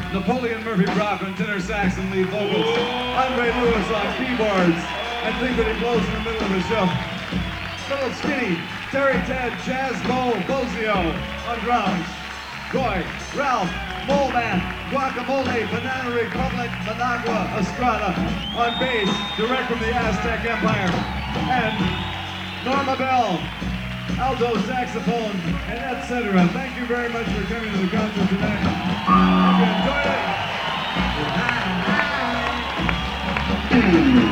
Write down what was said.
Napoleon Murphy Brock on tenor sax and lead vocals, Andre Lewis on keyboards, and think that he blows in the middle of the show. Little Skinny, Terry Ted, Jazz Mo, Bozio on drums, Goy, Ralph, Moleman, Guacamole, Banana Republic, Managua, Estrada on bass, direct from the Aztec Empire, and Norma Bell, alto saxophone, and etc. Thank you very much for coming to the concert tonight. Hope you enjoyed it.